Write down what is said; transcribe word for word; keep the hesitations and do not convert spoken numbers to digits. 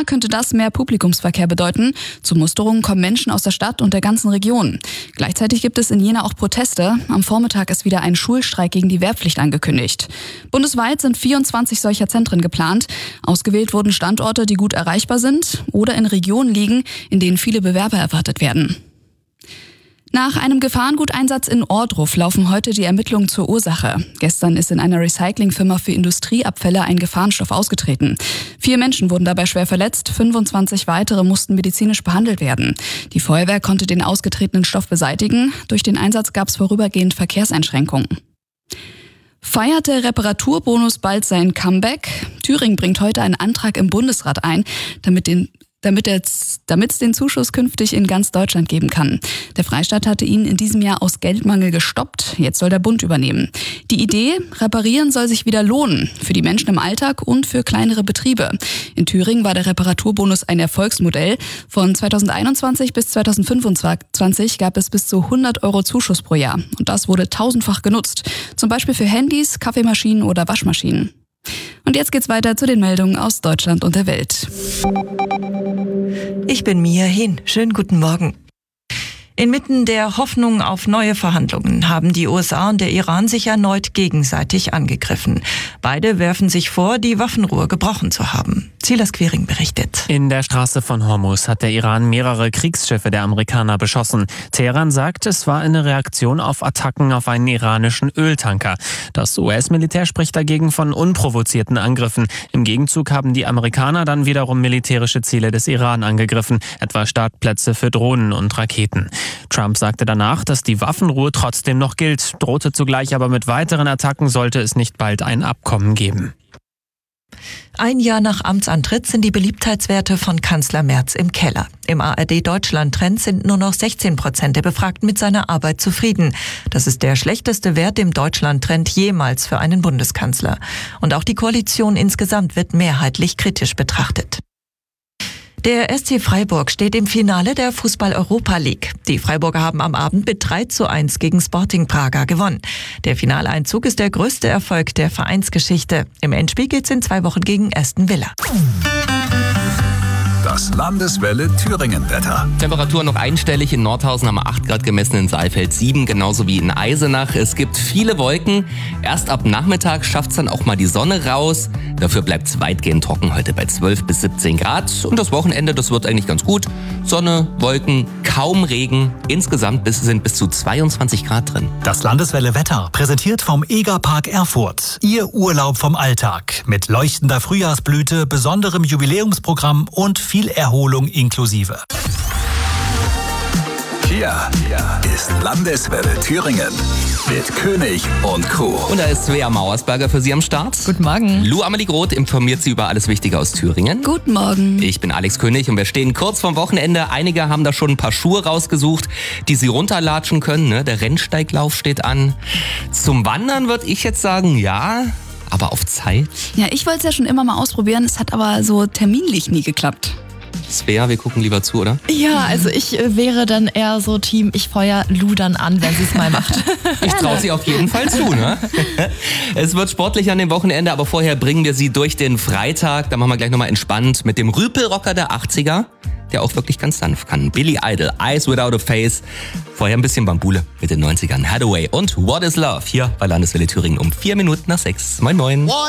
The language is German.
Corona könnte das mehr Publikumsverkehr bedeuten. Zu Musterungen kommen Menschen aus der Stadt und der ganzen Region. Gleichzeitig gibt es in Jena auch Proteste. Am Vormittag ist wieder ein Schulstreik gegen die Wehrpflicht angekündigt. Bundesweit sind vierundzwanzig solcher Zentren geplant. Ausgewählt wurden Standorte, die gut erreichbar sind oder in Regionen liegen, in denen viele Bewerber erwartet werden. Nach einem Gefahrenguteinsatz in Ohrdruf laufen heute die Ermittlungen zur Ursache. Gestern ist in einer Recyclingfirma für Industrieabfälle ein Gefahrenstoff ausgetreten. Vier Menschen wurden dabei schwer verletzt, fünfundzwanzig weitere mussten medizinisch behandelt werden. Die Feuerwehr konnte den ausgetretenen Stoff beseitigen. Durch den Einsatz gab es vorübergehend Verkehrseinschränkungen. Feiert der Reparaturbonus bald sein Comeback? Thüringen bringt heute einen Antrag im Bundesrat ein, damit den damit es damit es den Zuschuss künftig in ganz Deutschland geben kann. Der Freistaat hatte ihn in diesem Jahr aus Geldmangel gestoppt. Jetzt soll der Bund übernehmen. Die Idee, reparieren soll sich wieder lohnen. Für die Menschen im Alltag und für kleinere Betriebe. In Thüringen war der Reparaturbonus ein Erfolgsmodell. Von zweitausendeinundzwanzig bis zweitausendfünfundzwanzig gab es bis zu hundert Euro Zuschuss pro Jahr. Und das wurde tausendfach genutzt. Zum Beispiel für Handys, Kaffeemaschinen oder Waschmaschinen. Und jetzt geht's weiter zu den Meldungen aus Deutschland und der Welt. Ich bin Mia Hin. Schönen guten Morgen. Inmitten der Hoffnung auf neue Verhandlungen haben die U S A und der Iran sich erneut gegenseitig angegriffen. Beide werfen sich vor, die Waffenruhe gebrochen zu haben. Silas Quiring berichtet. In der Straße von Hormuz hat der Iran mehrere Kriegsschiffe der Amerikaner beschossen. Teheran sagt, es war eine Reaktion auf Attacken auf einen iranischen Öltanker. Das U S-Militär spricht dagegen von unprovozierten Angriffen. Im Gegenzug haben die Amerikaner dann wiederum militärische Ziele des Iran angegriffen, etwa Startplätze für Drohnen und Raketen. Trump sagte danach, dass die Waffenruhe trotzdem noch gilt, drohte zugleich aber mit weiteren Attacken, sollte es nicht bald ein Abkommen geben. Ein Jahr nach Amtsantritt sind die Beliebtheitswerte von Kanzler Merz im Keller. Im A R D-Deutschland-Trend sind nur noch sechzehn Prozent der Befragten mit seiner Arbeit zufrieden. Das ist der schlechteste Wert im Deutschland-Trend jemals für einen Bundeskanzler. Und auch die Koalition insgesamt wird mehrheitlich kritisch betrachtet. Der S C Freiburg steht im Finale der Fußball-Europa League. Die Freiburger haben am Abend mit drei zu eins gegen Sporting Braga gewonnen. Der Finaleinzug ist der größte Erfolg der Vereinsgeschichte. Im Endspiel geht's in zwei Wochen gegen Aston Villa. Das Landeswelle Thüringen-Wetter. Temperatur noch einstellig. In Nordhausen haben wir acht Grad gemessen, in Saalfeld sieben, genauso wie in Eisenach. Es gibt viele Wolken. Erst ab Nachmittag schafft es dann auch mal die Sonne raus. Dafür bleibt es weitgehend trocken, heute bei zwölf bis siebzehn Grad. Und das Wochenende, das wird eigentlich ganz gut. Sonne, Wolken, kaum Regen. Insgesamt bis, sind bis zu zweiundzwanzig Grad drin. Das Landeswelle Wetter, präsentiert vom Egerpark Erfurt. Ihr Urlaub vom Alltag. Mit leuchtender Frühjahrsblüte, besonderem Jubiläumsprogramm und viel Erholung inklusive. Hier ist Landeswelle Thüringen mit König und Co. Und da ist Svea Mauersberger für Sie am Start. Guten Morgen. Lou Amelie Groth informiert Sie über alles Wichtige aus Thüringen. Guten Morgen. Ich bin Alex König und wir stehen kurz vorm Wochenende. Einige haben da schon ein paar Schuhe rausgesucht, die Sie runterlatschen können. Ne? Der Rennsteiglauf steht an. Zum Wandern würde ich jetzt sagen, ja, aber auf Zeit. Ja, ich wollte es ja schon immer mal ausprobieren. Es hat aber so terminlich nie geklappt. Svea, wir gucken lieber zu, oder? Ja, also ich äh, wäre dann eher so Team, ich feuer Lou dann an, wenn sie es mal macht. Ich traue sie auf jeden Fall zu, ne? Es wird sportlich an dem Wochenende, aber vorher bringen wir sie durch den Freitag. Da machen wir gleich nochmal entspannt mit dem Rüpelrocker der achtziger, der auch wirklich ganz sanft kann. Billy Idol, Eyes Without a Face. Vorher ein bisschen Bambule mit den neunzigern. Hathaway und What is Love hier bei Landeswelle Thüringen um vier Minuten nach sechs. Moin, moin.